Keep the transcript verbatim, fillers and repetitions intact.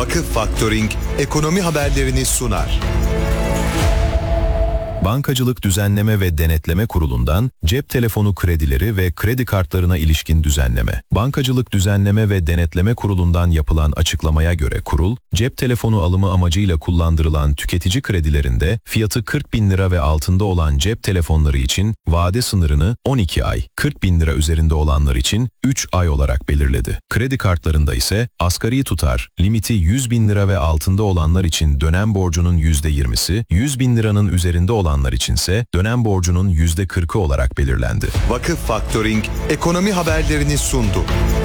Vakıf Faktöring ekonomi haberlerini sunar. Bankacılık Düzenleme ve Denetleme Kurulu'ndan cep telefonu kredileri ve kredi kartlarına ilişkin düzenleme. Bankacılık Düzenleme ve Denetleme Kurulu'ndan yapılan açıklamaya göre kurul, cep telefonu alımı amacıyla kullandırılan tüketici kredilerinde fiyatı kırk bin lira ve altında olan cep telefonları için vade sınırını on iki ay, kırk bin lira üzerinde olanlar için üç ay olarak belirledi. Kredi kartlarında ise asgari tutar, limiti yüz bin lira ve altında olanlar için dönem borcunun yüzde yirmisi, yüz bin liranın üzerinde olan olanlar içinse dönem borcunun yüzde kırkı olarak belirlendi. Vakıf Faktöring ekonomi haberlerini sundu.